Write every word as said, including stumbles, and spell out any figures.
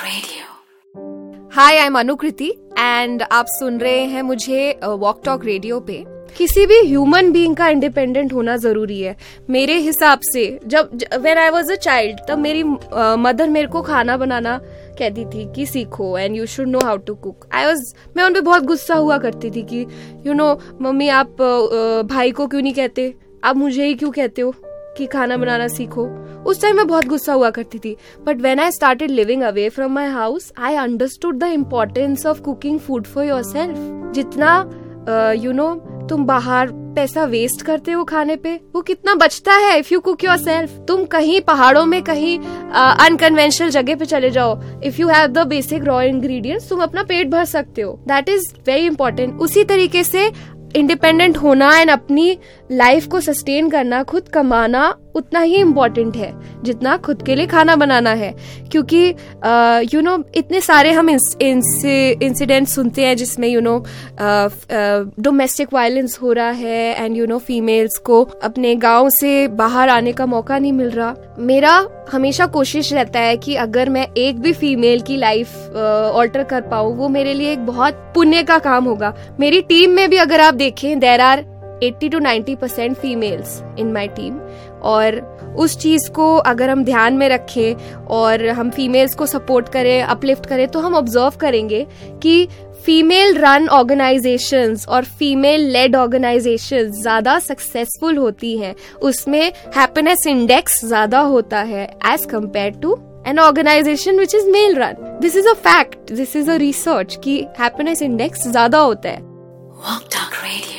Radio. Hi, I am Anukriti and आप सुन रहे हैं मुझे वॉक टॉक रेडियो पे। किसी भी ह्यूमन बीइंग का इंडिपेंडेंट होना जरूरी है मेरे हिसाब से। जब when I was a child तब मेरी मदर uh, मेरे को खाना बनाना कहती थी कि सीखो and you should know how to cook. I was मैं उन पे बहुत गुस्सा हुआ करती थी कि यू नो मम्मी आप uh, भाई को क्यों नहीं कहते, आप मुझे ही क्यों कहते हो कि खाना बनाना सीखो। उस टाइम मैं बहुत गुस्सा हुआ करती थी। But when I started living away from my house I understood the importance of cooking food for yourself. जितना you uh, no you know, तुम बाहर पैसा वेस्ट करते हो खाने पे, वो कितना बचता है इफ यू कुक योरसेल्फ। तुम कहीं पहाड़ों में कहीं अनकन्वेंशनल uh, जगह पे चले जाओ, if you have the basic raw ingredients तुम अपना पेट भर सकते हो। That is very important. उसी तरीके से इंडिपेंडेंट होना एंड अपनी लाइफ को सस्टेन करना, खुद कमाना उतना ही इम्पोर्टेंट है जितना खुद के लिए खाना बनाना है। क्योंकि यू नो इतने सारे हम इंसिडेंट सुनते हैं जिसमें यू नो डोमेस्टिक वायलेंस हो रहा है एंड यू नो फीमेल्स को अपने गांव से बाहर आने का मौका नहीं मिल रहा। मेरा हमेशा कोशिश रहता है कि अगर मैं एक भी फीमेल की लाइफ ऑल्टर कर पाऊँ वो मेरे लिए एक बहुत पुण्य का काम होगा। मेरी टीम में भी अगर आप देखें there are eighty two ninety percent females in my team, और उस चीज को अगर हम ध्यान में रखें और हम फीमेल्स को सपोर्ट करें, अपलिफ्ट करें, तो हम ऑब्जर्व करेंगे कि फीमेल रन ऑर्गेनाइजेशंस और फीमेल लेड ऑर्गेनाइजेशंस ज्यादा सक्सेसफुल होती हैं। उसमें हैप्पीनेस इंडेक्स ज्यादा होता है as compare to N organisation which is male run. This is a fact, this is a research कि हैप्पीनेस इंडेक्स ज्यादा होता है। Walk talk radio.